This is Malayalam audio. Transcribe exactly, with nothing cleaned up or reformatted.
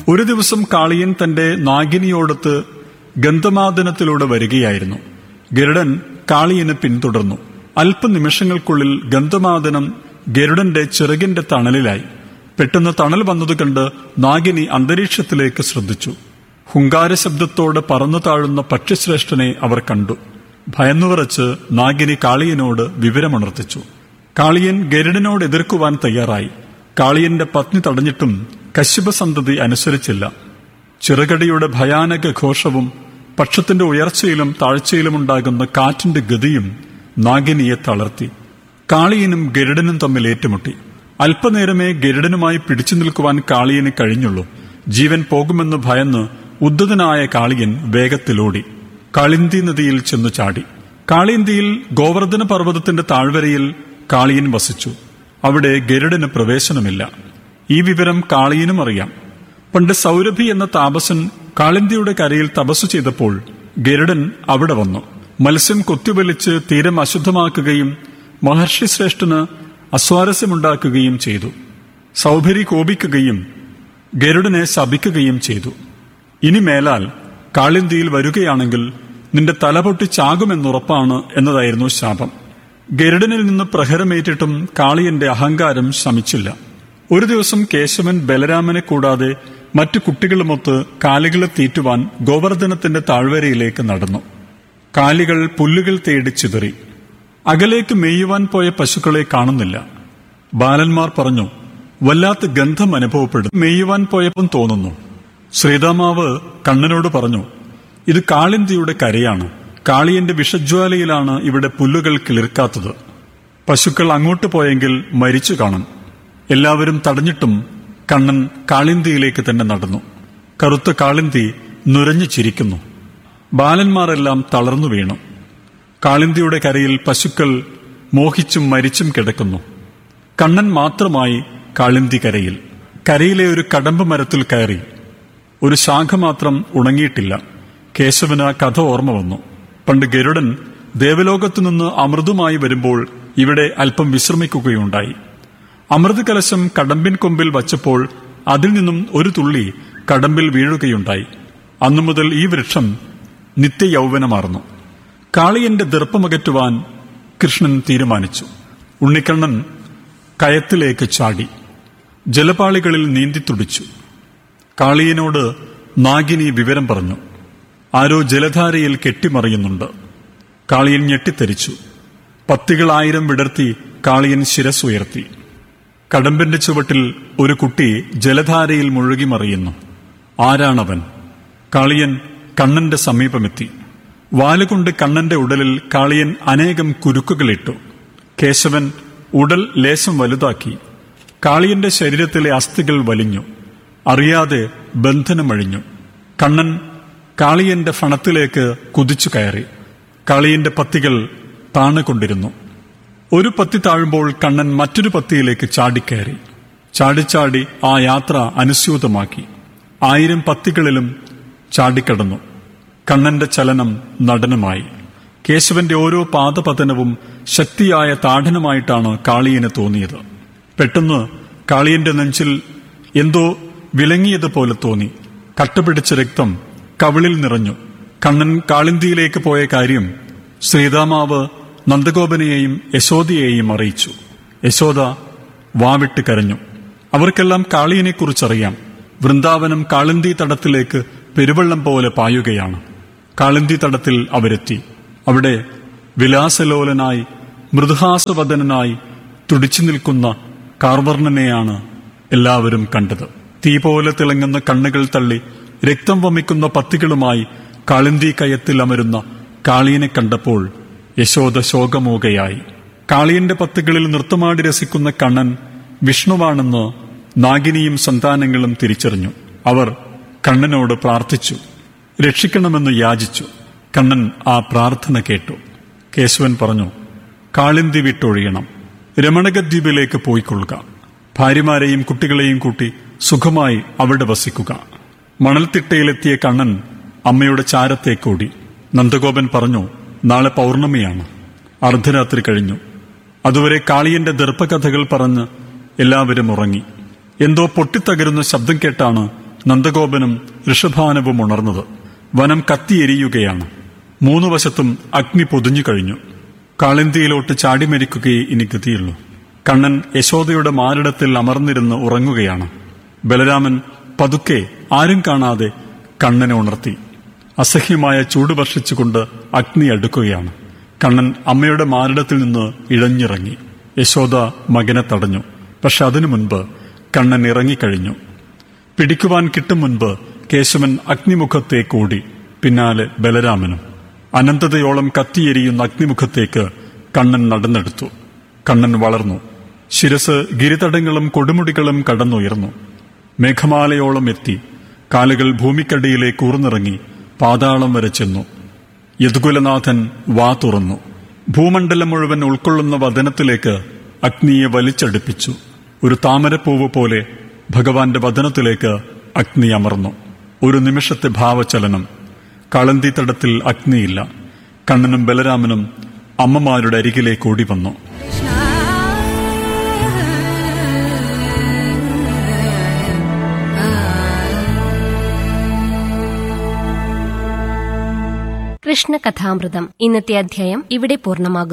ഒരു ദിവസം കാളിയൻ തന്റെ നാഗിനിയോടൊത്ത് ഗന്ധമാദനത്തിലൂടെ വരികയായിരുന്നു. ഗരുഡൻ കാളിയനെ പിന്തുടർന്നു. അല്പനിമിഷങ്ങൾക്കുള്ളിൽ ഗന്ധമാദനം ഗരുഡന്റെ ചിറകിന്റെ തണലിലായി. പെട്ടെന്ന് തണൽ വന്നത് കണ്ട് നാഗിനി അന്തരീക്ഷത്തിലേക്ക് ശ്രദ്ധിച്ചു. ഹുങ്കാര ശബ്ദത്തോടെ പറന്നു താഴുന്ന പക്ഷിശ്രേഷ്ഠനെ അവർ കണ്ടു. ഭയന്നുവിറച്ച് നാഗിനി കാളിയനോട് വിവരമുണർത്തിച്ചു. കാളിയൻ ഗരുഡനോട് എതിർക്കുവാൻ തയ്യാറായി. കാളിയന്റെ പത്നി തടഞ്ഞിട്ടും കശ്യപസന്തതി അനുസരിച്ചില്ല. ചിറകടിയുടെ ഭയാനക ഘോഷവും പക്ഷത്തിന്റെ ഉയർച്ചയിലും താഴ്ചയിലുമുണ്ടാകുന്ന കാറ്റിന്റെ ഗതിയും നാഗിനിയെ തളർത്തി. കാളിയനും ഗരുഡനും തമ്മിൽ ഏറ്റുമുട്ടി. അല്പനേരമേ ഗരുഡനുമായി പിടിച്ചു നിൽക്കുവാൻ കാളിയന് കഴിഞ്ഞുള്ളൂ. ജീവൻ പോകുമെന്ന് ഭയന്ന് ഉദ്ദതനായ കാളിയൻ വേഗത്തിലോടി കാളിന്തി നദിയിൽ ചെന്നു ചാടി. കാളിന്തിയിൽ ഗോവർദ്ധന പർവ്വതത്തിന്റെ താഴ്വരയിൽ കാളിയൻ വസിച്ചു. അവിടെ ഗരുഡന് പ്രവേശനമില്ല. ഈ വിവരം കാളിയനും അറിയാം. പണ്ട് സൗരഭി എന്ന താപസൻ കാളിന്തിയുടെ കരയിൽ തപസ്സു ചെയ്തപ്പോൾ ഗരുഡൻ അവിടെ വന്നു. മത്സ്യം കൊത്തിവലിച്ച് തീരം അശുദ്ധമാക്കുകയും മഹർഷി ശ്രേഷ്ഠന് അസ്വാരസ്യമുണ്ടാക്കുകയും ചെയ്തു. സൗഭരി കോപിക്കുകയും ഗരുഡനെ ശപിക്കുകയും ചെയ്തു. ഇനി മേലാൽ കാളിന്തിയിൽ വരികയാണെങ്കിൽ നിന്റെ തലപൊട്ടി ചാകുമെന്നുറപ്പാണ് എന്നതായിരുന്നു ശാപം. ഗരുഡനിൽ നിന്ന് പ്രഹരമേറ്റിട്ടും കാളിയന്റെ അഹങ്കാരം ശമിച്ചില്ല. ഒരു ദിവസം കേശവൻ ബലരാമനെ കൂടാതെ മറ്റു കുട്ടികളുമൊത്ത് കാലികളെ തീറ്റുവാൻ ഗോവർദ്ധനത്തിന്റെ താഴ്വരയിലേക്ക് നടന്നു. കാലികൾ പുല്ലുകൾ തേടി ചിതറി. അകലേക്ക് മേയുവാൻ പോയ പശുക്കളെ കാണുന്നില്ല. ബാലന്മാർ പറഞ്ഞു, വല്ലാത്ത ഗന്ധം അനുഭവപ്പെടും. മേയുവാൻ പോയപ്പം തോന്നുന്നു. ശ്രീതാമാവ് കണ്ണനോട് പറഞ്ഞു, ഇത് കാളിന്തിയുടെ കരയാണ്. കാളിയന്റെ വിഷജ്വാലയിലാണ് ഇവിടെ പുല്ലുകൾ കിളിർക്കാത്തത്. പശുക്കൾ അങ്ങോട്ട് പോയെങ്കിൽ മരിച്ചു കാണും. എല്ലാവരും തടഞ്ഞിട്ടും കണ്ണൻ കാളിന്തിയിലേക്ക് തന്നെ നടന്നു. കറുത്ത കാളിന്തി നുരഞ്ഞു ചിരിക്കുന്നു. ബാലന്മാരെല്ലാം തളർന്നു വീണു. കാളിന്തിയുടെ കരയിൽ പശുക്കൾ മോഹിച്ചും മരിച്ചും കിടക്കുന്നു. കണ്ണൻ മാത്രമായി കാളിന്തി കരയിൽ. കരയിലെ ഒരു കടമ്പ് മരത്തിൽ കയറി. ഒരു ശാഖ മാത്രം ഉണങ്ങിയിട്ടില്ല. കേശവന് ആ കഥ ഓർമ്മ വന്നു. പണ്ട് ഗരുഡൻ ദേവലോകത്തുനിന്ന് അമൃതുമായി വരുമ്പോൾ ഇവിടെ അല്പം വിശ്രമിക്കുകയുണ്ടായി. അമൃത് കലശം കടമ്പിൻ കൊമ്പിൽ വച്ചപ്പോൾ അതിൽ നിന്നും ഒരു തുള്ളി കടമ്പിൽ വീഴുകയുണ്ടായി. അന്നു മുതൽ ഈ വൃക്ഷം നിത്യയൗവനമാർന്നു. കാളിയന്റെ ദർപ്പമകറ്റുവാൻ കൃഷ്ണൻ തീരുമാനിച്ചു. ഉണ്ണിക്കണ്ണൻ കയത്തിലേക്ക് ചാടി ജലപാളികളിൽ നീന്തി തുടിച്ചു. കാളിയനോട് നാഗിനി വിവരം പറഞ്ഞു. ആരോ ജലധാരയിൽ കെട്ടിമറിയുന്നുണ്ട്. കാളിയൻ ഞെട്ടിത്തെരിച്ചു. പത്തികളായിരം വിടർത്തി കാളിയൻ ശിരസുയർത്തി. കടമ്പിന്റെ ചുവട്ടിൽ ഒരു കുട്ടി ജലധാരയിൽ മുഴുകി മറിയുന്നു. ആരാണവൻ? കാളിയൻ കണ്ണന്റെ സമീപമെത്തി. വാലുകൊണ്ട് കണ്ണന്റെ ഉടലിൽ കാളിയൻ അനേകം കുരുക്കുകളിട്ടു. കേശവൻ ഉടൽ ലേശം വലുതാക്കി. കാളിയന്റെ ശരീരത്തിലെ അസ്ഥികൾ വലിഞ്ഞു. അറിയാതെ ബന്ധനമഴിഞ്ഞു. കണ്ണൻ കാളിയന്റെ ഫണത്തിലേക്ക് കുതിച്ചു കയറി. കാളിയന്റെ പത്തികൾ താണുകൊണ്ടിരുന്നു. ഒരു പത്തി താഴുമ്പോൾ കണ്ണൻ മറ്റൊരു പത്തിയിലേക്ക് ചാടിക്കയറി. ചാടിച്ചാടി ആ യാത്ര അനുസ്യൂതമാക്കി. ആയിരം പത്തികളിലും ചാടിക്കടന്നു. കണ്ണന്റെ ചലനം നടനമായി. കേശവന്റെ ഓരോ പാദപതനവും ശക്തിയായ താഠനമായിട്ടാണ് കാളിയന് തോന്നിയത്. പെട്ടെന്ന് കാളിയന്റെ നെഞ്ചിൽ എന്തോ വിലങ്ങിയതുപോലെ തോന്നി. കട്ടുപിടിച്ച രക്തം കവിളിൽ നിറഞ്ഞു. കണ്ണൻ കാളിന്തിയിലേക്ക് പോയ കാര്യം ശ്രീതാമാവ് നന്ദഗോപനെയും യശോദയെയും അറിയിച്ചു. യശോദ വാവിട്ട് കരഞ്ഞു. അവർക്കെല്ലാം കാളിയനെക്കുറിച്ചറിയാം. വൃന്ദാവനം കാളിന്തി തടത്തിലേക്ക് പെരുവെള്ളം പോലെ പായുകയാണ്. കാളിന്തി തടത്തിൽ അവരെത്തി. അവിടെ വിലാസലോലനായി മൃദുഹാസവദനായി തുടിച്ചു നിൽക്കുന്ന കാർവർണനെയാണ് എല്ലാവരും കണ്ടത്. തീ പോലെ തിളങ്ങുന്ന കണ്ണുകൾ തള്ളി രക്തം വമിക്കുന്ന പത്തികളുമായി കാളിന്തി കയത്തിൽ അമരുന്ന കാളിയനെ കണ്ടപ്പോൾ യശോദ ശോകമൂകയായി. കാളിയന്റെ പത്തുകളിൽ നൃത്തമാടി രസിക്കുന്ന കണ്ണൻ വിഷ്ണുവാണെന്ന് നാഗിനിയും സന്താനങ്ങളും തിരിച്ചറിഞ്ഞു. അവർ കണ്ണനോട് പ്രാർത്ഥിച്ചു. രക്ഷിക്കണമെന്ന് യാചിച്ചു. കണ്ണൻ ആ പ്രാർത്ഥന കേട്ടു. കേശവൻ പറഞ്ഞു, കാളിന്തി വിട്ടൊഴിയണം. രമണകദ്വീപിലേക്ക് പോയിക്കൊള്ളുക. ഭാര്യമാരെയും കുട്ടികളെയും കൂട്ടി സുഖമായി അവിടെ വസിക്കുക. മണൽത്തിട്ടയിലെത്തിയ കണ്ണൻ അമ്മയുടെ ചാരത്തേക്കോടി. നന്ദഗോപൻ പറഞ്ഞു, നാളെ പൗർണമിയാണ്. അർദ്ധരാത്രി കഴിഞ്ഞു. അതുവരെ കാളിയന്റെ ദർപ്പകഥകൾ പറഞ്ഞ് എല്ലാവരും ഉറങ്ങി. എന്തോ പൊട്ടിത്തകരുന്ന ശബ്ദം കേട്ടാണ് നന്ദഗോപനും ഋഷഭാനവും ഉണർന്നത്. വനം കത്തിയെരിയുകയാണ്. മൂന്നു വശത്തും അഗ്നി പൊതിഞ്ഞു കഴിഞ്ഞു. കാളിന്തിയിലോട്ട് ചാടിമരിക്കുകയേ ഇനി ഗതിയുള്ളൂ. കണ്ണൻ യശോദയുടെ മാറിടത്തിൽ അമർന്നിരുന്ന് ഉറങ്ങുകയാണ്. ബലരാമൻ പതുക്കെ ആരും കാണാതെ കണ്ണനെ ഉണർത്തി. അസഹ്യമായ ചൂട് വർഷിച്ചുകൊണ്ട് അഗ്നി അടുക്കുകയാണ്. കണ്ണൻ അമ്മയുടെ മാറിടത്തിൽ നിന്ന് ഇഴഞ്ഞിറങ്ങി. യശോദ മകനെ തടഞ്ഞു. പക്ഷെ അതിനു മുൻപ് കണ്ണൻ ഇറങ്ങിക്കഴിഞ്ഞു. പിടിക്കുവാൻ കിട്ടും മുൻപ് കേശവൻ അഗ്നിമുഖത്തേക്ക് ഓടി. പിന്നാലെ ബലരാമനും. അനന്തതയോളം കത്തിയെരിയുന്ന അഗ്നിമുഖത്തേക്ക് കണ്ണൻ നടന്നെടുത്തു. കണ്ണൻ വളർന്നു. ശിരസ് ഗിരിതടങ്ങളും കൊടുമുടികളും കടന്നുയർന്നു. മേഘമാലയോളം എത്തി. കാലുകൾ ഭൂമിക്കടിയിലേക്ക് ഊർന്നിറങ്ങി പാതാളം വരെ ചെന്നു. യദുകുലനാഥൻ വാ തുറന്നു. ഭൂമണ്ഡലം മുഴുവൻ ഉൾക്കൊള്ളുന്ന വദനത്തിലേക്ക് അഗ്നിയെ വലിച്ചടുപ്പിച്ചു. ഒരു താമരപ്പൂവ് പോലെ ഭഗവാന്റെ വദനത്തിലേക്ക് അഗ്നി അമർന്നു. ഒരു നിമിഷത്തെ ഭാവചലനം. കളന്തി തടത്തിൽ അഗ്നിയില്ല. കണ്ണനും ബലരാമനും അമ്മമാരുടെ അരികിലേക്ക് ഓടി വന്നു. കൃഷ്ണകഥാമൃതം ഇന്നത്തെ അധ്യായം ഇവിടെ പൂർണ്ണമാകുന്നു.